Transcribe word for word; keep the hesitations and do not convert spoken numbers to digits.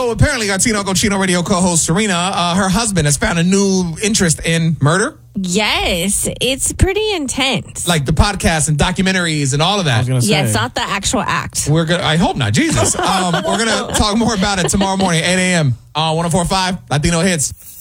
So apparently, our Tino Cochino Radio co-host Serena, uh, her husband has found a new interest in murder. Yes, it's pretty intense. Like the podcasts and documentaries and all of that. I was gonna say. Yeah, it's not the actual act. We're gonna. I hope not. Jesus. Um, we're gonna talk more about it tomorrow morning, eight a.m. on one oh four point five Latino Hits.